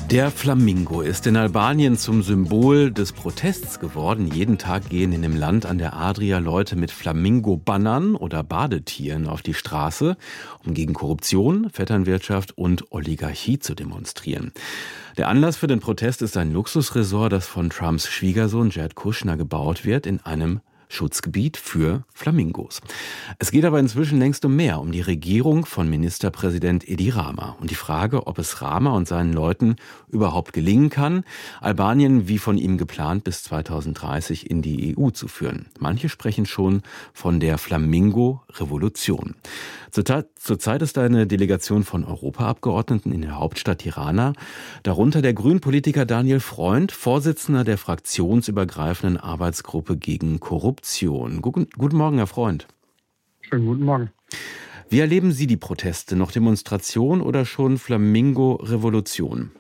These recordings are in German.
Der Flamingo ist in Albanien zum Symbol des Protests geworden. Jeden Tag gehen in dem Land an der Adria Leute mit Flamingo-Bannern oder Badetieren auf die Straße, um gegen Korruption, Vetternwirtschaft und Oligarchie zu demonstrieren. Der Anlass für den Protest ist ein Luxusresort, das von Trumps Schwiegersohn Jared Kushner gebaut wird, in einem Schutzgebiet für Flamingos. Es geht aber inzwischen längst um mehr, um die Regierung von Ministerpräsident Edi Rama und die Frage, ob es Rama und seinen Leuten überhaupt gelingen kann, Albanien wie von ihm geplant bis 2030 in die EU zu führen. Manche sprechen schon von der Flamingo-Revolution. Zurzeit ist eine Delegation von Europaabgeordneten in der Hauptstadt Tirana, darunter der Grünpolitiker Daniel Freund, Vorsitzender der fraktionsübergreifenden Arbeitsgruppe gegen Korruption. Guten Morgen, Herr Freund. Schönen guten Morgen. Wie erleben Sie die Proteste? Noch Demonstration oder schon Flamingo-Revolution?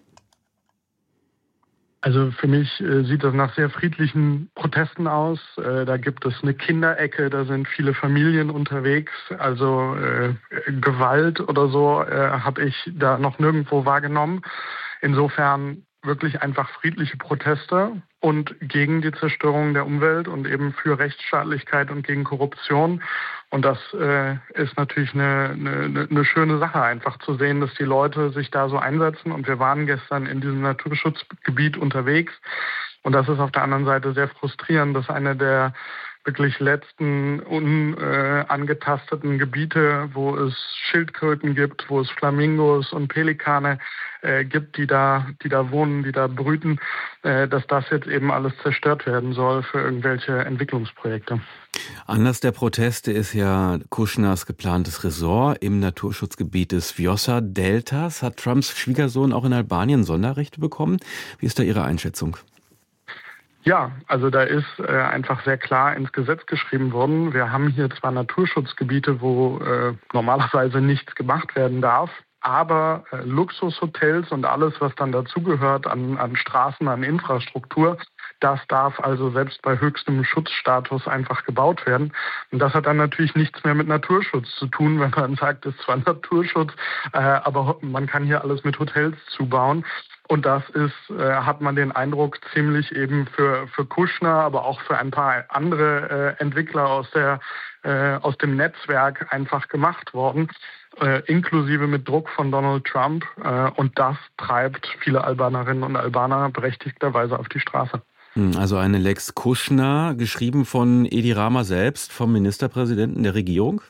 Also für mich sieht das nach sehr friedlichen Protesten aus. Da gibt es eine Kinderecke, da sind viele Familien unterwegs. Also Gewalt oder so habe ich da noch nirgendwo wahrgenommen. Insofern wirklich einfach friedliche Proteste und gegen die Zerstörung der Umwelt und eben für Rechtsstaatlichkeit und gegen Korruption. Und das ist natürlich eine schöne Sache, einfach zu sehen, dass die Leute sich da so einsetzen. Und wir waren gestern in diesem Naturschutzgebiet unterwegs. Und das ist auf der anderen Seite sehr frustrierend, dass eine der wirklich letzten unangetasteten Gebiete, wo es Schildkröten gibt, wo es Flamingos und Pelikane gibt, die da wohnen, die da brüten, dass das jetzt eben alles zerstört werden soll für irgendwelche Entwicklungsprojekte. Anlass der Proteste ist ja Kushners geplantes Resort im Naturschutzgebiet des Vjosa-Deltas. Hat Trumps Schwiegersohn auch in Albanien Sonderrechte bekommen? Wie ist da Ihre Einschätzung? Ja, also da ist einfach sehr klar ins Gesetz geschrieben worden. Wir haben hier zwar Naturschutzgebiete, wo normalerweise nichts gemacht werden darf, aber Luxushotels und alles, was dann dazugehört an Straßen, an Infrastruktur, das darf also selbst bei höchstem Schutzstatus einfach gebaut werden. Und das hat dann natürlich nichts mehr mit Naturschutz zu tun, wenn man sagt, es ist zwar Naturschutz, aber man kann hier alles mit Hotels zubauen. Und das ist, hat man den Eindruck, ziemlich eben für Kushner, aber auch für ein paar andere Entwickler aus dem Netzwerk einfach gemacht worden, inklusive mit Druck von Donald Trump. Und das treibt viele Albanerinnen und Albaner berechtigterweise auf die Straße. Also eine Lex Kushner, geschrieben von Edi Rama selbst, vom Ministerpräsidenten der Regierung?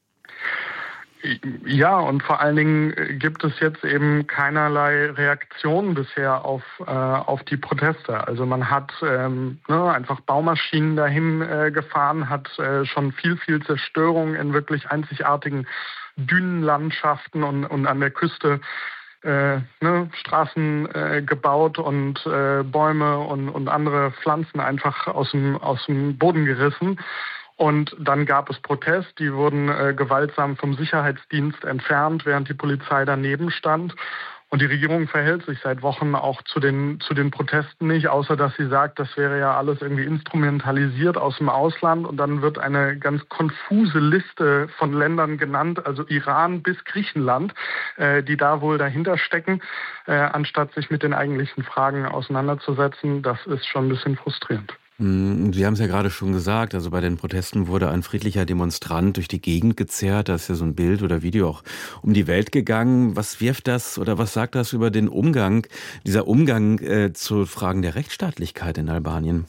Ja, und vor allen Dingen gibt es jetzt eben keinerlei Reaktion bisher auf die Proteste. Also man hat einfach Baumaschinen dahin gefahren, hat schon viel Zerstörung in wirklich einzigartigen Dünenlandschaften und an der Küste Straßen gebaut und Bäume und andere Pflanzen einfach aus dem Boden gerissen. Und dann gab es Protest, die wurden gewaltsam vom Sicherheitsdienst entfernt, während die Polizei daneben stand. Und die Regierung verhält sich seit Wochen auch zu den Protesten nicht, außer dass sie sagt, das wäre ja alles irgendwie instrumentalisiert aus dem Ausland. Und dann wird eine ganz konfuse Liste von Ländern genannt, also Iran bis Griechenland, die da wohl dahinter stecken, anstatt sich mit den eigentlichen Fragen auseinanderzusetzen. Das ist schon ein bisschen frustrierend. Sie haben es ja gerade schon gesagt, also bei den Protesten wurde ein friedlicher Demonstrant durch die Gegend gezerrt. Da ist ja so ein Bild oder Video auch um die Welt gegangen. Was wirft das oder was sagt das über den Umgang zu Fragen der Rechtsstaatlichkeit in Albanien?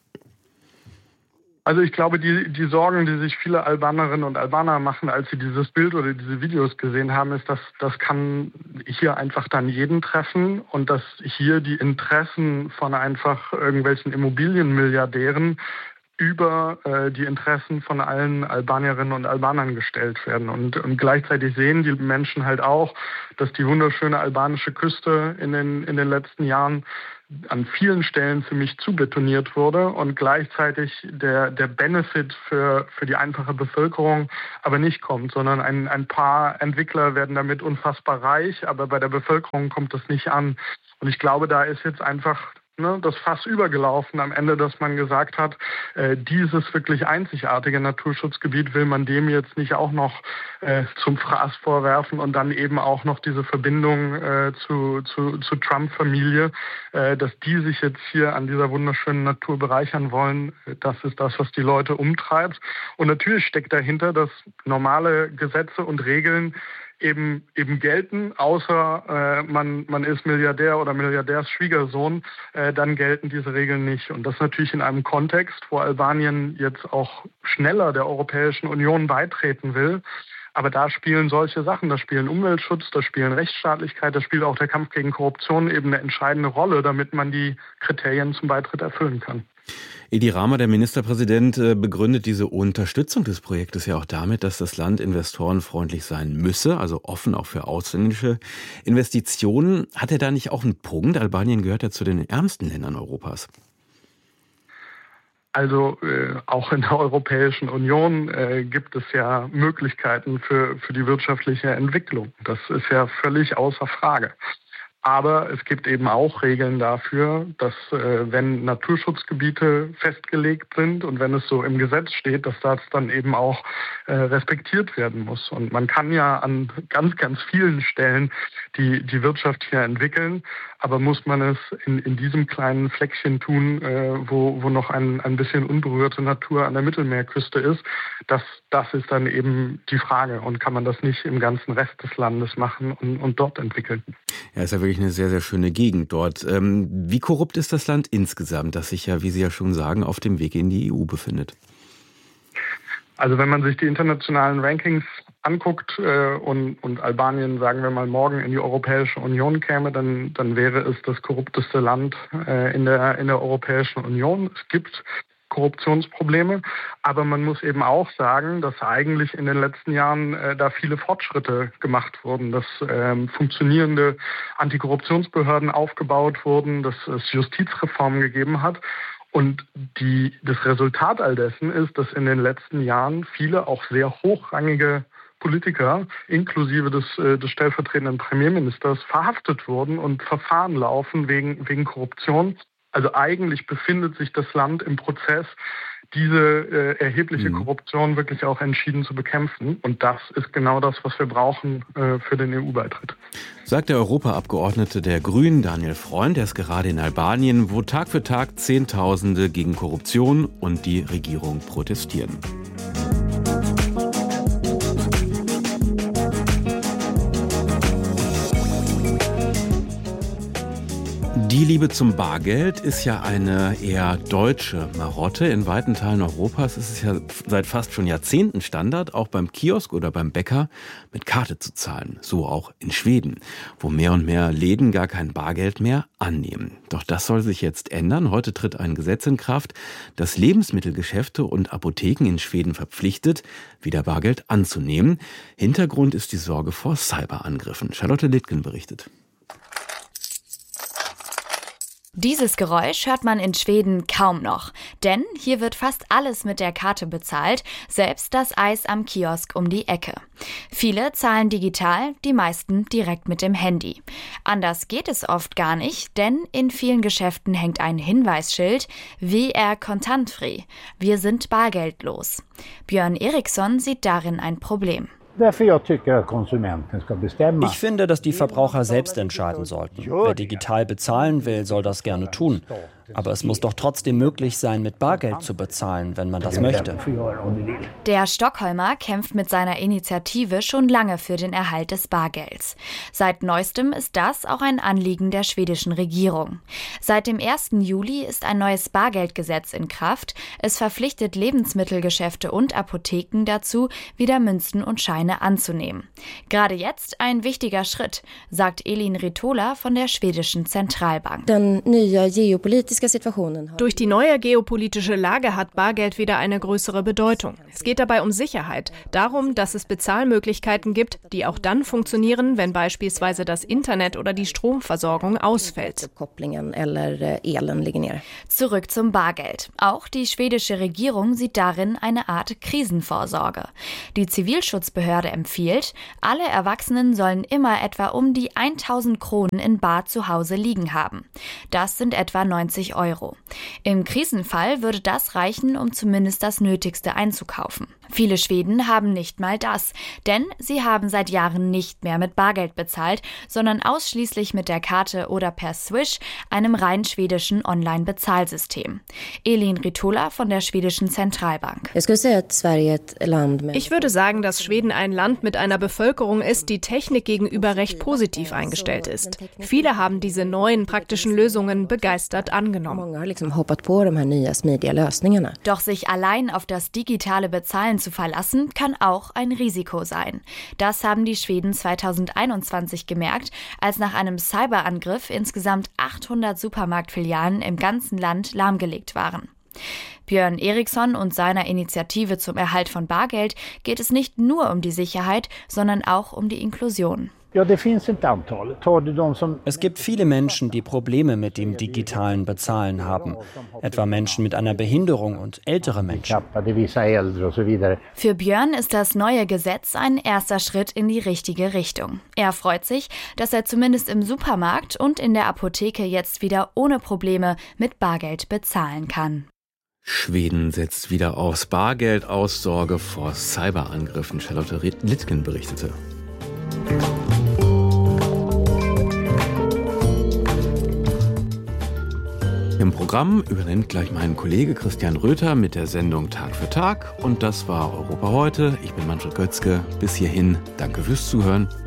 Also ich glaube, die Sorgen, die sich viele Albanerinnen und Albaner machen, als sie dieses Bild oder diese Videos gesehen haben, ist, dass das kann hier einfach dann jeden treffen und dass hier die Interessen von einfach irgendwelchen Immobilienmilliardären über die Interessen von allen Albanierinnen und Albanern gestellt werden. Und gleichzeitig sehen die Menschen halt auch, dass die wunderschöne albanische Küste in den letzten Jahren an vielen Stellen ziemlich zubetoniert wurde und gleichzeitig der Benefit für die einfache Bevölkerung aber nicht kommt, sondern ein paar Entwickler werden damit unfassbar reich, aber bei der Bevölkerung kommt das nicht an. Und ich glaube, da ist jetzt einfach das Fass übergelaufen am Ende, dass man gesagt hat, dieses wirklich einzigartige Naturschutzgebiet will man dem jetzt nicht auch noch zum Fraß vorwerfen und dann eben auch noch diese Verbindung zur Trump-Familie, dass die sich jetzt hier an dieser wunderschönen Natur bereichern wollen. Das ist das, was die Leute umtreibt. Und natürlich steckt dahinter, dass normale Gesetze und Regeln eben gelten, außer man ist Milliardär oder Milliardärsschwiegersohn, dann gelten diese Regeln nicht. Und das natürlich in einem Kontext, wo Albanien jetzt auch schneller der Europäischen Union beitreten will. Aber da spielen solche Sachen, da spielen Umweltschutz, da spielen Rechtsstaatlichkeit, da spielt auch der Kampf gegen Korruption eben eine entscheidende Rolle, damit man die Kriterien zum Beitritt erfüllen kann. Edi Rama, der Ministerpräsident, begründet diese Unterstützung des Projektes ja auch damit, dass das Land investorenfreundlich sein müsse, also offen auch für ausländische Investitionen. Hat er da nicht auch einen Punkt? Albanien gehört ja zu den ärmsten Ländern Europas. Also auch in der Europäischen Union gibt es ja Möglichkeiten für die wirtschaftliche Entwicklung. Das ist ja völlig außer Frage. Aber es gibt eben auch Regeln dafür, dass wenn Naturschutzgebiete festgelegt sind und wenn es so im Gesetz steht, dass das dann eben auch respektiert werden muss. Und man kann ja an ganz, ganz vielen Stellen die Wirtschaft hier entwickeln, aber muss man es in diesem kleinen Fleckchen tun, wo noch ein bisschen unberührte Natur an der Mittelmeerküste ist, das ist dann eben die Frage. Und kann man das nicht im ganzen Rest des Landes machen und dort entwickeln? Ja, ist ja wirklich eine sehr, sehr schöne Gegend dort. Wie korrupt ist das Land insgesamt, das sich ja, wie Sie ja schon sagen, auf dem Weg in die EU befindet? Also wenn man sich die internationalen Rankings anguckt und Albanien, sagen wir mal, morgen in die Europäische Union käme, dann wäre es das korrupteste Land in der Europäischen Union. Es gibt Korruptionsprobleme, aber man muss eben auch sagen, dass eigentlich in den letzten Jahren da viele Fortschritte gemacht wurden, dass funktionierende Antikorruptionsbehörden aufgebaut wurden, dass es Justizreformen gegeben hat. Und das Resultat all dessen ist, dass in den letzten Jahren viele auch sehr hochrangige Politiker, inklusive des stellvertretenden Premierministers, verhaftet wurden und Verfahren laufen wegen Korruption. Also eigentlich befindet sich das Land im Prozess, diese erhebliche Korruption wirklich auch entschieden zu bekämpfen. Und das ist genau das, was wir brauchen für den EU-Beitritt. Sagt der Europaabgeordnete der Grünen, Daniel Freund. Er ist gerade in Albanien, wo Tag für Tag Zehntausende gegen Korruption und die Regierung protestieren. Die Liebe zum Bargeld ist ja eine eher deutsche Marotte. In weiten Teilen Europas ist es ja seit fast schon Jahrzehnten Standard, auch beim Kiosk oder beim Bäcker mit Karte zu zahlen. So auch in Schweden, wo mehr und mehr Läden gar kein Bargeld mehr annehmen. Doch das soll sich jetzt ändern. Heute tritt ein Gesetz in Kraft, das Lebensmittelgeschäfte und Apotheken in Schweden verpflichtet, wieder Bargeld anzunehmen. Hintergrund ist die Sorge vor Cyberangriffen. Charlotte Littgen berichtet. Dieses Geräusch hört man in Schweden kaum noch, denn hier wird fast alles mit der Karte bezahlt, selbst das Eis am Kiosk um die Ecke. Viele zahlen digital, die meisten direkt mit dem Handy. Anders geht es oft gar nicht, denn in vielen Geschäften hängt ein Hinweisschild, VR kontantfree, wir sind bargeldlos. Björn Eriksson sieht darin ein Problem. Ich finde, dass die Verbraucher selbst entscheiden sollten. Wer digital bezahlen will, soll das gerne tun. Aber es muss doch trotzdem möglich sein, mit Bargeld zu bezahlen, wenn man das möchte. Der Stockholmer kämpft mit seiner Initiative schon lange für den Erhalt des Bargelds. Seit neuestem ist das auch ein Anliegen der schwedischen Regierung. Seit dem 1. Juli ist ein neues Bargeldgesetz in Kraft. Es verpflichtet Lebensmittelgeschäfte und Apotheken dazu, wieder Münzen und Scheine anzunehmen. Gerade jetzt ein wichtiger Schritt, sagt Elin Ritola von der schwedischen Zentralbank. Durch die neue geopolitische Lage hat Bargeld wieder eine größere Bedeutung. Es geht dabei um Sicherheit, darum, dass es Bezahlmöglichkeiten gibt, die auch dann funktionieren, wenn beispielsweise das Internet oder die Stromversorgung ausfällt. Zurück zum Bargeld. Auch die schwedische Regierung sieht darin eine Art Krisenvorsorge. Die Zivilschutzbehörde empfiehlt, alle Erwachsenen sollen immer etwa um die 1000 Kronen in bar zu Hause liegen haben. Das sind etwa 90 €. Im Krisenfall würde das reichen, um zumindest das Nötigste einzukaufen. Viele Schweden haben nicht mal das, denn sie haben seit Jahren nicht mehr mit Bargeld bezahlt, sondern ausschließlich mit der Karte oder per Swish, einem rein schwedischen Online-Bezahlsystem. Elin Ritola von der schwedischen Zentralbank. Ich würde sagen, dass Schweden ein Land mit einer Bevölkerung ist, die Technik gegenüber recht positiv eingestellt ist. Viele haben diese neuen praktischen Lösungen begeistert angenommen. Doch sich allein auf das digitale Bezahlen zu verlassen, kann auch ein Risiko sein. Das haben die Schweden 2021 gemerkt, als nach einem Cyberangriff insgesamt 800 Supermarktfilialen im ganzen Land lahmgelegt waren. Björn Eriksson und seiner Initiative zum Erhalt von Bargeld geht es nicht nur um die Sicherheit, sondern auch um die Inklusion. Es gibt viele Menschen, die Probleme mit dem digitalen Bezahlen haben, etwa Menschen mit einer Behinderung und ältere Menschen. Für Björn ist das neue Gesetz ein erster Schritt in die richtige Richtung. Er freut sich, dass er zumindest im Supermarkt und in der Apotheke jetzt wieder ohne Probleme mit Bargeld bezahlen kann. Schweden setzt wieder aufs Bargeld aus, Sorge vor Cyberangriffen. Charlotte Littgen berichtete. Im Programm übernimmt gleich mein Kollege Christian Röther mit der Sendung Tag für Tag. Und das war Europa heute. Ich bin Manfred Götzke. Bis hierhin, danke fürs Zuhören.